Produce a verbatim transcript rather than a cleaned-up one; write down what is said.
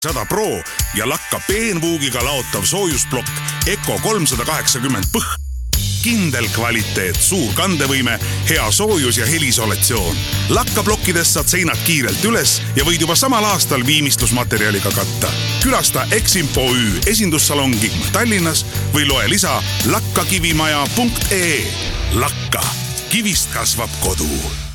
sada Pro ja lakka peenvuugiga laotav soojusplokk Eco kolmsada kaheksakümmend põh. Kindel kvaliteet, suur kandevõime, hea soojus ja helisolatsioon. Lakkaplokkidest saad seinad kiirelt üles ja võid juba samal aastal viimistlusmaterjaliga katta. Külasta Eximpo Ü esindussalongi Tallinnas või loe lisa lakkakivimaja punkt ee. Lakka. Kivist kasvab kodu.